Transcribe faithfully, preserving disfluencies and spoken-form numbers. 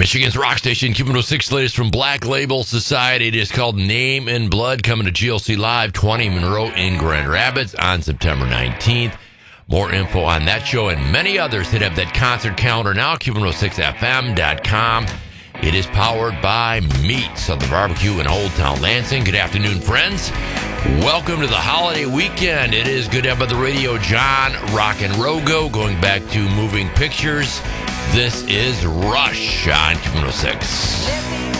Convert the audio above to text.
Michigan's rock station, Q one oh six, latest from Black Label Society. It is called Name in Blood, coming to G L C Live, twenty Monroe in Grand Rapids on September nineteenth. More info on that show and many others. Hit up that concert calendar now, Q one oh six F M dot com. It is powered by Meats on the Barbecue in Old Town Lansing. Good afternoon, friends. Welcome to the holiday weekend. It is Good Up on the Radio. John Rock and Rogo going back to moving pictures. This is Rush on Q one oh six.